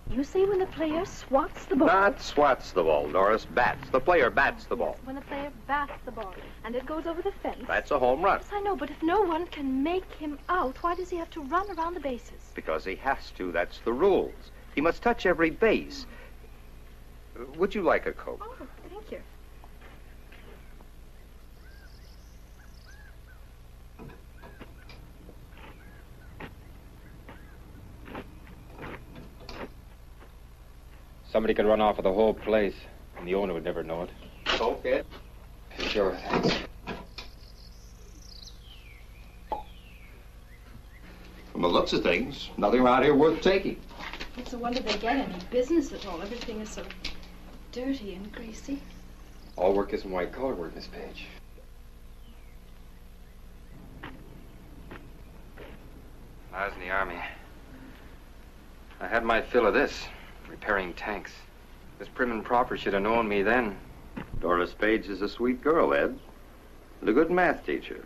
You say when the player swats the ball. Not swats the ball, Doris. Bats. The player bats the ball. Yes, when the player bats the ball and it goes over the fence. That's a home run. Yes, I know, but if no one can make him out, why does he have to run around the bases? Because he has to. That's the rules. He must touch every base. Would you like a Coke? Oh, thank you. Somebody could run off with the whole place, and the owner would never know it. Coke, Ed? Sure, thanks. From the looks of things, nothing around here worth taking. It's a wonder they get any business at all. Everything is so dirty and greasy. All work isn't white-collar work, Miss Page. I was in the Army. I had my fill of this, repairing tanks. This prim and proper should have known me then. Doris Page is a sweet girl, Ed. And a good math teacher.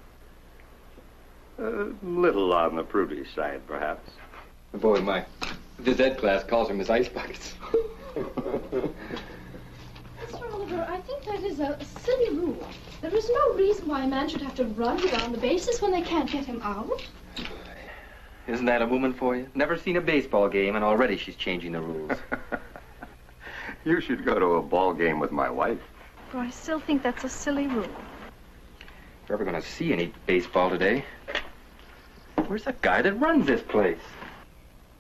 A little on the prudish side, perhaps. Boy, my phys ed class calls her Miss Ice Buckets. Mr. Oliver, I think that is a silly rule. There is no reason why a man should have to run around the bases when they can't get him out. Isn't that a woman for you? Never seen a baseball game, and already she's changing the rules. You should go to a ball game with my wife. But I still think that's a silly rule. If you're ever going to see any baseball today, where's the guy that runs this place?